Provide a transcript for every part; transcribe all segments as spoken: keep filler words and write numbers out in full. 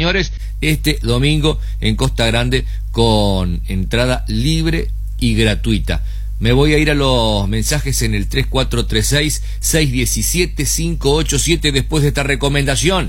señores, este domingo en Costa Grande con entrada libre y gratuita. Me voy a ir a los mensajes en el tres cuatro tres seis, seis uno siete, cinco ocho siete después de esta recomendación.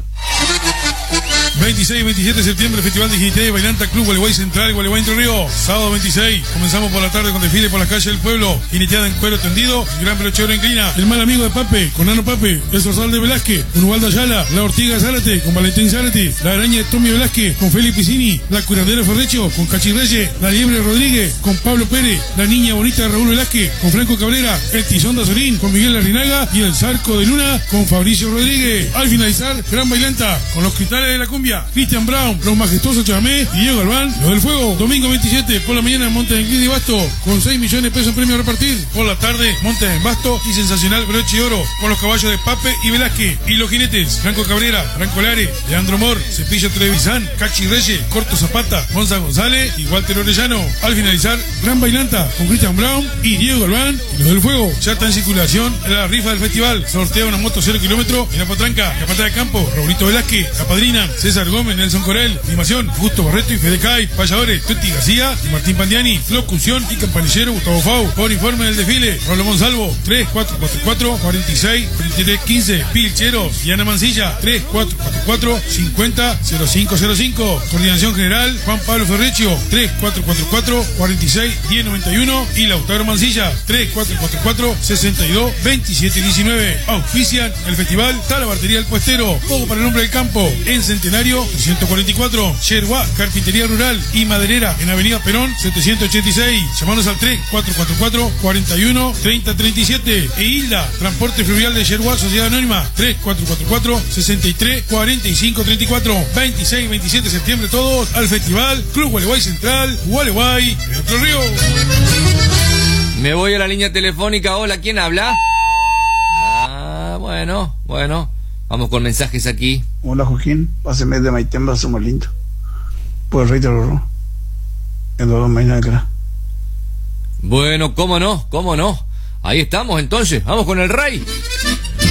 veintiséis y veintisiete de septiembre, Festival de Jinete y Bailanta, Club Gualeguay Central, Gualeguay Entre Ríos. Sábado veintiséis, comenzamos por la tarde con desfile por las calles del pueblo, jineteada en cuero tendido, Gran Brochero inclina, el mal amigo de Pape, con Nano Pape, el Zorzal de Velázquez, con Ubaldo Ayala, la Ortiga Zárate, con Valentín Zárate, la Araña de Tommy Velázquez, con Felipe Piscini, la Curandera Ferrecho, con Cachi Reyes, la Liebre Rodríguez, con Pablo Pérez, la Niña Bonita de Raúl Velázquez, con Franco Cabrera, el Tizón de Azorín, con Miguel Larrinaga y el Zarco de Luna, con Fabricio Rodríguez. Al finalizar, Gran Bailanta, con los Cristales de la Cumbia, Cristian Brown, los majestuosos Chamé y Diego Galván, los del Fuego. Domingo veintisiete, por la mañana, Montes en Clin y Basto, con seis millones de pesos en premio a repartir. Por la tarde, Montes en Basto y sensacional Broche y Oro, con los caballos de Pape y Velázquez. Y los jinetes, Franco Cabrera, Franco Lare, Leandro Mor, Cepillo Trevisan, Cachi Reyes, Corto Zapata, Gonza González y Walter Orellano. Al finalizar, Gran Bailanta, con Cristian Brown y Diego Galván y los del Fuego. Ya está en circulación la rifa del festival. Sortea una moto cero kilómetros en la potranca, la pata de campo, Raulito Velázquez, la padrina, César Gómez, Nelson Corel, animación, Justo Barreto y Fede Cay, payadores, Tuti García y Martín Pandiani, locución y campanillero Gustavo Fau. Por informe del desfile, Rollo Monsalvo, tres cuatro cuatro cuatro, cuatro seis, tres tres uno cinco, Pilcheros y Ana Mancilla, tres cuatro cuatro cuatro, cincuenta, cero cinco cero cinco. Coordinación general, Juan Pablo Ferrecio, tres cuatro cuatro cuatro, cuatro seis, diez noventa y uno y Lautaro Mancilla, tres cuatro cuatro cuatro, sesenta y dos, veintisiete diecinueve. Auspician el festival Talabartería El Puestero, todo para el hombre del campo, en Centenario trescientos cuarenta y cuatro, Yerba, Carpintería Rural y Maderera en Avenida Perón setecientos ochenta y seis. Llamanos al tres cuatro cuatro cuatro, cuarenta y uno, treinta treinta y siete. E Hilda, Transporte Fluvial de Yerba, Sociedad Anónima, tres cuatro cuatro cuatro, sesenta y tres, cuarenta y cinco treinta y cuatro. veintiséis y veintisiete de septiembre todos al Festival Club Gualeguay Central, Gualeguay, Entre Ríos. Me voy a la línea telefónica. Hola, ¿quién habla? Ah, bueno, bueno. Vamos con mensajes aquí. Hola Joaquín, páseme de Maitén, somos lindo. Pues rey de oro. Eduardo Maynacra. Bueno, cómo no, cómo no. Ahí estamos entonces, vamos con el rey.